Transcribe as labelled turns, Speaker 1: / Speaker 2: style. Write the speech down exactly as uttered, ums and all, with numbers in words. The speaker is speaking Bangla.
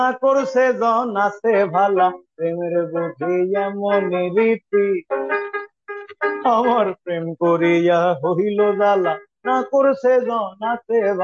Speaker 1: না করছে জন আছে ভালা, প্রেমের বুঝি এমন রীতি, আমার প্রেম করিয়া হইল জ্বালা, না করছে জন আছে ভালা।